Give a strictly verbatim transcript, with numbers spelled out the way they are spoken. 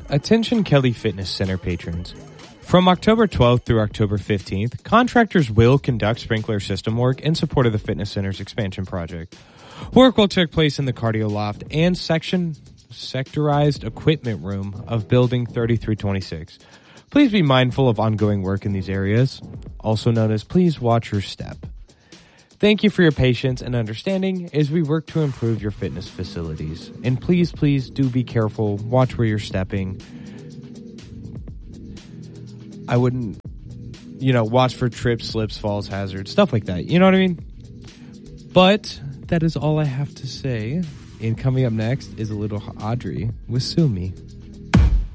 Attention Kelly Fitness Center patrons. From October twelfth through October fifteenth, contractors will conduct sprinkler system work in support of the fitness center's expansion project. Work will take place in the cardio loft and section sectorized equipment room of building thirty-three twenty-six. Please be mindful of ongoing work in these areas, also known as please watch your step. Thank you for your patience and understanding as we work to improve your fitness facilities. And please, please do be careful. Watch where you're stepping. I wouldn't, you know, watch for trips, slips, falls, hazards, stuff like that. You know what I mean? But that is all I have to say. And coming up next is a little Audrey with Sue Me.